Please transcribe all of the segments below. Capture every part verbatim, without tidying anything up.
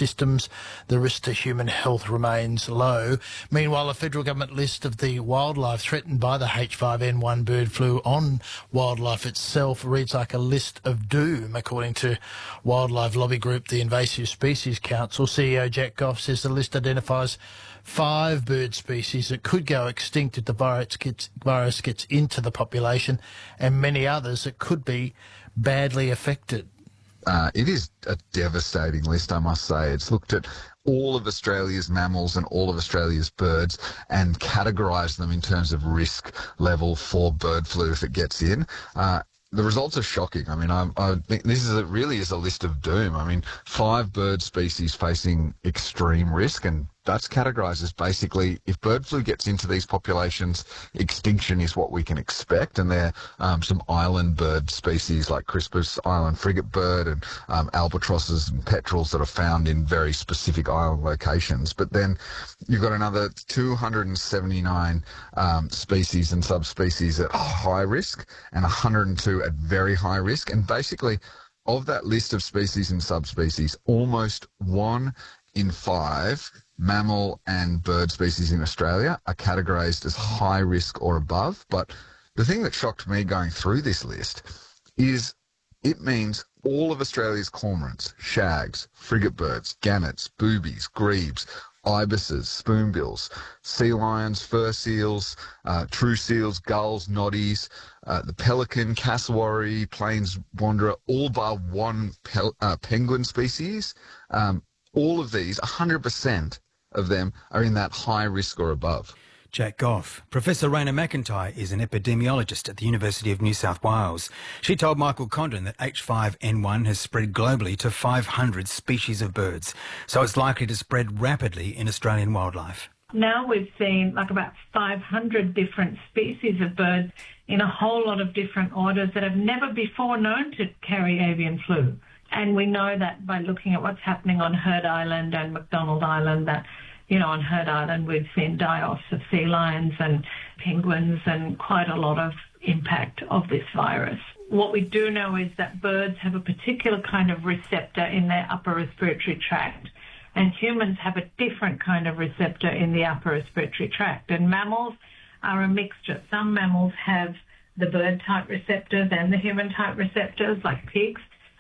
systems. The risk to human health remains low. Meanwhile, a federal government list of the wildlife threatened by the H five N one bird flu on wildlife itself reads like a list of doom, according to wildlife lobby group the Invasive Species Council. C E O Jack Goff says the list identifies five bird species that could go extinct if the virus gets, virus gets into the population, and many others that could be badly affected. Uh, it is a devastating list, I must say. It's looked at all of Australia's mammals and all of Australia's birds and categorised them in terms of risk level for bird flu if it gets in. Uh, The results are shocking. I mean, I, I think this is a, really is a list of doom. I mean, five bird species facing extreme risk, and that's categorised as basically if bird flu gets into these populations, extinction is what we can expect. And there are um, some island bird species like Crispus island frigate bird and um, albatrosses and petrels that are found in very specific island locations. But then you've got another two hundred seventy-nine um, species and subspecies at high risk and one hundred two at very high risk. And basically, of that list of species and subspecies, almost one in five mammal and bird species in Australia are categorised as high risk or above. But the thing that shocked me going through this list is it means all of Australia's cormorants, shags, frigate birds, gannets, boobies, grebes, ibises, spoonbills, sea lions, fur seals, uh, true seals, gulls, noddies, uh, the pelican, cassowary, plains wanderer, all bar one pel- uh, penguin species. Um, all of these, one hundred percent of them are in that high risk or above. Jack Goff. Professor Raina McIntyre is an epidemiologist at the University of New South Wales. She told Michael Condon that H five N one has spread globally to five hundred species of birds, so it's likely to spread rapidly in Australian wildlife. Now we've seen like about five hundred different species of birds in a whole lot of different orders that have never before known to carry avian flu. And we know that by looking at what's happening on Heard Island and McDonald Island, that, you know, on Heard Island we've seen die-offs of sea lions and penguins and quite a lot of impact of this virus. What we do know is that birds have a particular kind of receptor in their upper respiratory tract, and humans have a different kind of receptor in the upper respiratory tract. And mammals are a mixture. Some mammals have the bird-type receptors and the human-type receptors, like pigs,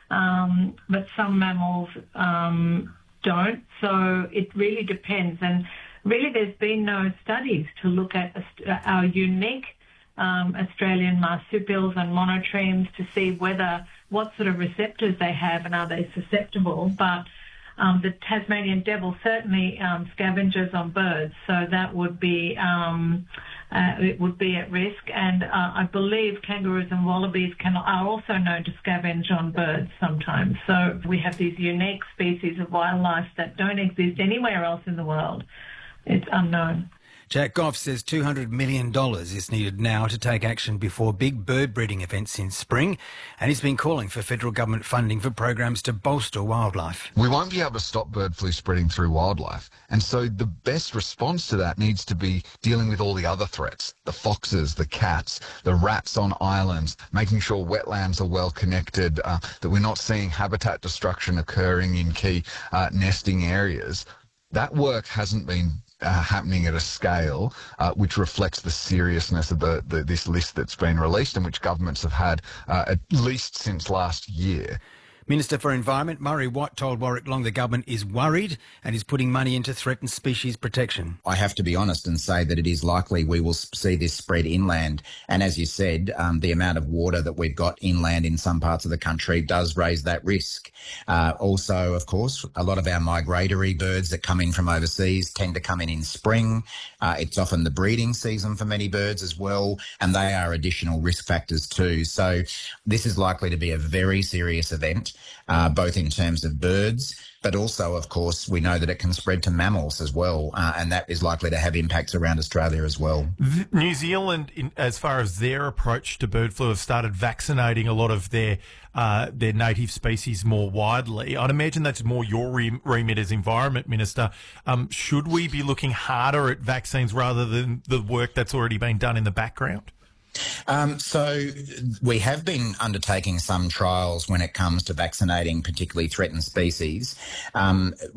um, but some mammals um, don't. So it really depends. And really there's been no studies to look at our unique um, Australian marsupials and monotremes to see whether what sort of receptors they have and are they susceptible. But um, the Tasmanian devil certainly um, scavenges on birds, so that would be um, uh, it would be at risk. And uh, I believe kangaroos and wallabies can are also known to scavenge on birds sometimes. So we have these unique species of wildlife that don't exist anywhere else in the world. It's unknown. Jack Goff says two hundred million dollars is needed now to take action before big bird breeding events in spring, and he's been calling for federal government funding for programs to bolster wildlife. We won't be able to stop bird flu spreading through wildlife, and so the best response to that needs to be dealing with all the other threats, the foxes, the cats, the rats on islands, making sure wetlands are well connected, uh, that we're not seeing habitat destruction occurring in key uh, nesting areas. That work hasn't been Uh, happening at a scale uh, which reflects the seriousness of the, the this list that's been released and which governments have had uh, at least since last year. Minister for Environment Murray Watt told Warwick Long the government is worried and is putting money into threatened species protection. I have to be honest and say that it is likely we will see this spread inland. And as you said, um, the amount of water that we've got inland in some parts of the country does raise that risk. Uh, also, of course, a lot of our migratory birds that come in from overseas tend to come in in spring. Uh, it's often the breeding season for many birds as well, and they are additional risk factors too. So this is likely to be a very serious event. Uh, both in terms of birds, but also, of course, we know that it can spread to mammals as well, uh, and that is likely to have impacts around Australia as well. New Zealand, in, as far as their approach to bird flu, have started vaccinating a lot of their uh, their native species more widely. I'd imagine that's more your remit as Environment Minister. Um, should we be looking harder at vaccines rather than the work that's already been done in the background? Um, so we have been undertaking some trials when it comes to vaccinating particularly threatened species. Um,